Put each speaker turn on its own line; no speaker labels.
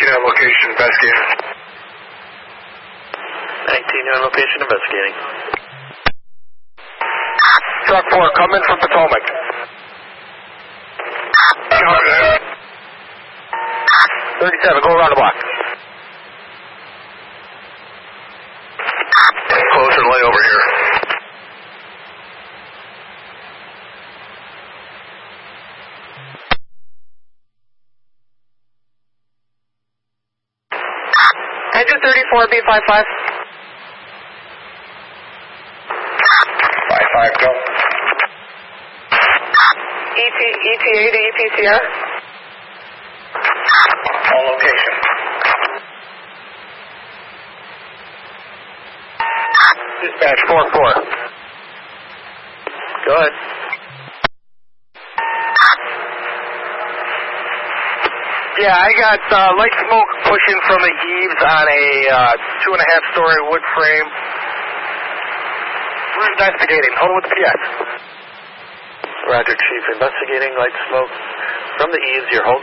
on location, investigating.
19 on location, investigating.
Truck 4, come in from Potomac.
Copy that.
37, go around the block.
Close and lay over here.
Engine 34, B55.
55, go.
ETA to EPCR.
On location. Dispatch 4-4.
Go ahead.
Yeah, I got light smoke pushing from the eaves on a 2.5-story wood frame. We're investigating. Hold with the PS.
Roger, Chief. Investigating light smoke from the eaves. You're holding.